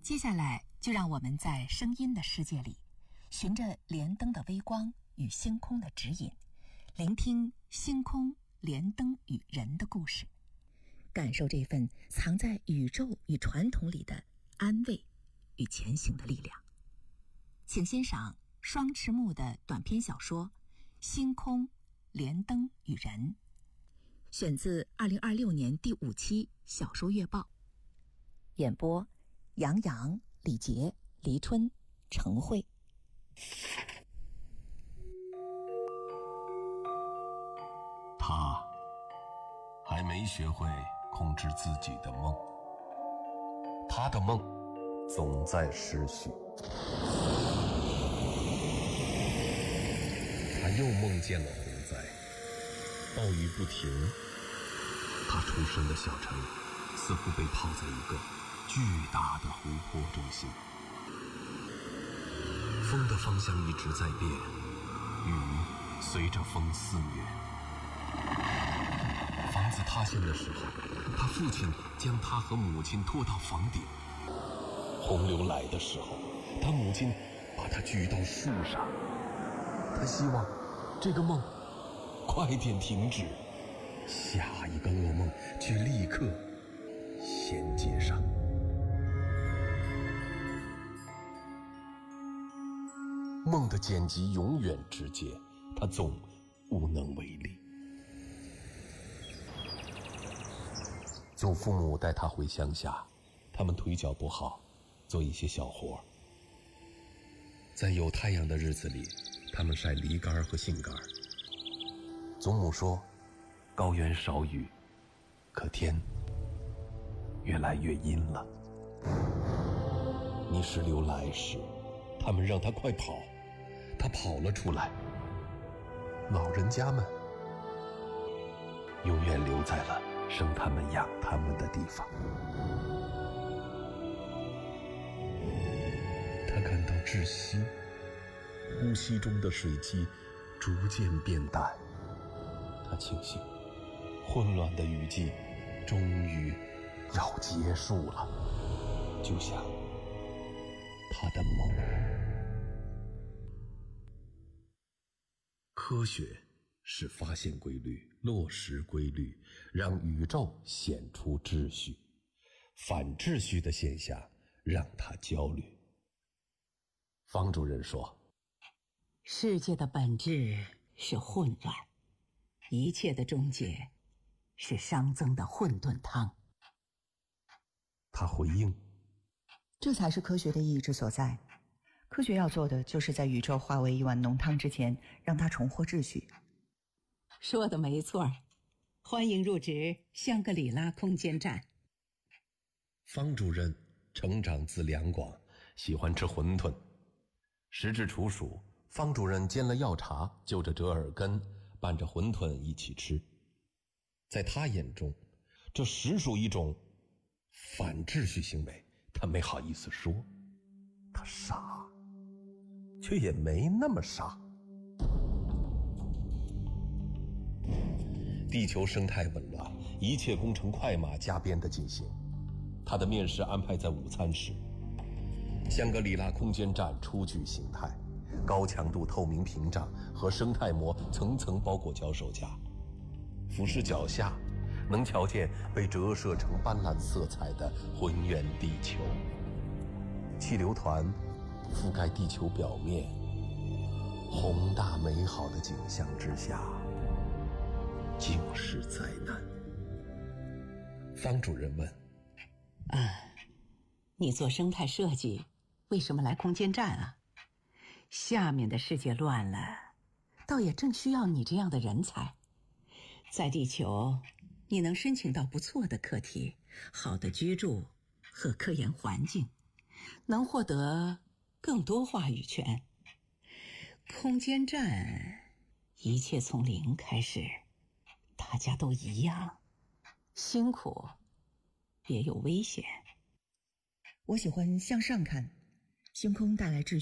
接下来就让我们在声音的世界里，循着莲灯的微光与星空的指引，聆听星空、莲灯与人的故事，感受这份藏在宇宙与传统里的安慰与前行的力量。请欣赏双翅木的短篇小说《星空、莲灯与人》，选自2026年第5期小说月报。演播：杨洋、李杰、黎春、程慧。 他还没学会控制自己的梦，他的梦总在失序。他又梦见了洪灾，暴雨不停。他出生的小城似乎被泡在一个巨大的湖泊中心，风的方向一直在变，雨随着风肆虐。房子塌陷的时候，他父亲将他和母亲拖到房顶。洪流来的时候，他母亲把他举到树上。他希望这个梦快点停止，下一个噩梦却立刻衔接上。梦的剪辑永远直接，他总无能为力。祖父母带他回乡下，他们腿脚不好，做一些小活。在有太阳的日子里，他们晒梨干和杏干。祖母说，高原少雨，可天越来越阴了。泥石流来时，他们让他快跑，他跑了出来。老人家们永远留在了生他们养他们的地方。他感到窒息，呼吸中的水汽逐渐变淡。他庆幸混乱的雨季终于要结束了，就像他的梦。科学是发现规律，落实规律，让宇宙显出秩序。反秩序的现象让他焦虑。方主任说， 世界的本质是混乱，一切的终结是熵增的混沌汤。 他回应， 这才是科学的意义之所在。科学要做的就是在宇宙化为一碗浓汤之前，让它重获秩序。 说的没错，欢迎入职香格里拉空间站。 方主任成长自两广，喜欢吃馄饨。时至处暑，方主任煎了药茶，就着折耳根，拌着馄饨一起吃。在他眼中，这实属一种反秩序行为，他没好意思说。他傻，却也没那么傻。地球生态紊乱，一切工程快马加鞭地进行。他的面试安排在午餐时。香格里拉空间站初具形态，高强度透明屏障和生态膜层层包裹脚手架，俯视脚下能瞧见被折射成斑斓色彩的浑圆地球。气流团覆盖地球表面，宏大美好的景象之下尽是灾难。方主任问， 你做生态设计为什么来空间站啊？下面的世界乱了，倒也正需要你这样的人才。在地球，你能申请到不错的课题，好的居住和科研环境，能获得更多话语权。空间站，一切从零开始，大家都一样，辛苦也有危险。 我喜欢向上看，星空带来秩序。